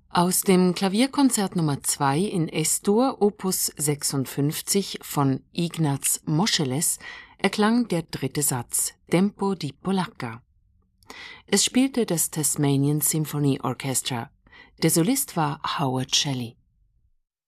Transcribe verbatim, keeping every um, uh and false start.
Aus dem Klavierkonzert Nummer zwei in Es-Dur Opus sechsundfünfzig von Ignaz Moscheles erklang der dritte Satz Tempo di Polacca. Es spielte das Tasmanian Symphony Orchestra. Der Solist war Howard Shelley.